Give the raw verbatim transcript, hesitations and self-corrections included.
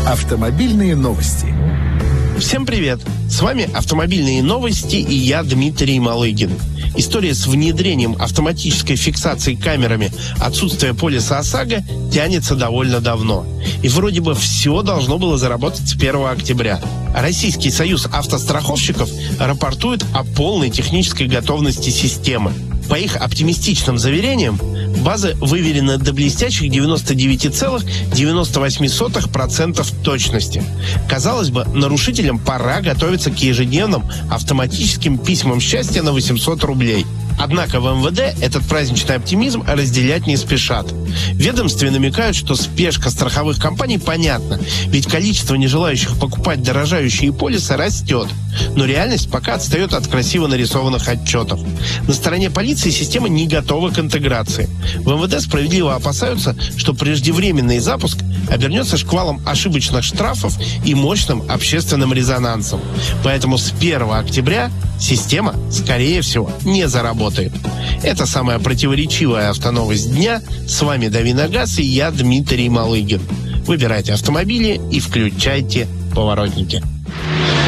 Автомобильные новости. Всем привет! С вами «Автомобильные новости» и я, Дмитрий Малыгин. История с внедрением автоматической фиксации камерами отсутствия полиса ОСАГО тянется довольно давно. И вроде бы все должно было заработать с первого октября. Российский союз автостраховщиков рапортует о полной технической готовности системы. По их оптимистичным заверениям, базы выверены до блестящих девяноста девяти целых девяноста восьми сотых процента точности. Казалось бы, нарушителям пора готовиться к ежедневным автоматическим письмам счастья на восемьсот рублей. Однако в эм вэ дэ этот праздничный оптимизм разделять не спешат. В ведомстве намекают, что спешка страховых компаний понятна, ведь количество нежелающих покупать дорожающие полисы растет. Но реальность пока отстает от красиво нарисованных отчетов. На стороне полиции система не готова к интеграции. В эм вэ дэ справедливо опасаются, что преждевременный запуск обернется шквалом ошибочных штрафов и мощным общественным резонансом. Поэтому с первого октября система, скорее всего, не заработает. Это самая противоречивая автоновость дня. С вами Дави на газ и я, Дмитрий Малыгин. Выбирайте автомобили и включайте поворотники.